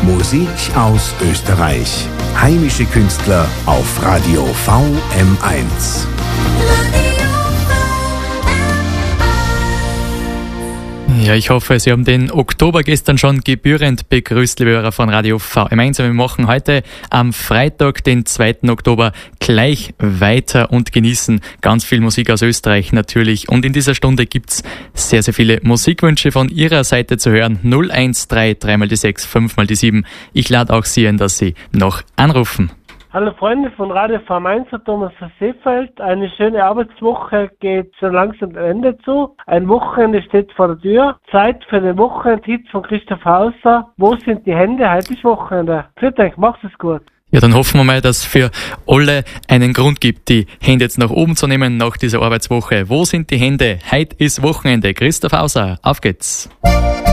Musik aus Österreich. Heimische Künstler auf Radio VM1. Ja, ich hoffe, Sie haben den Oktober gestern schon gebührend begrüßt, liebe Hörer von Radio VM1. Wir machen heute am Freitag, den 2. Oktober, gleich weiter und genießen ganz viel Musik aus Österreich natürlich. Und in dieser Stunde gibt's sehr, sehr viele Musikwünsche von Ihrer Seite zu hören. 013 3 mal die 6, 5 mal die 7. Ich lade auch Sie ein, dass Sie noch anrufen. Hallo Freunde von Radio VM1, Thomas aus Seefeld. Eine schöne Arbeitswoche geht so langsam dem Ende zu. Ein Wochenende steht vor der Tür. Zeit für den Wochenendhit von Christoph Hauser. Wo sind die Hände? Heute ist Wochenende. Für euch, macht es gut. Ja, dann hoffen wir mal, dass es für alle einen Grund gibt, die Hände jetzt nach oben zu nehmen nach dieser Arbeitswoche. Wo sind die Hände? Heute ist Wochenende. Christoph Hauser, auf geht's.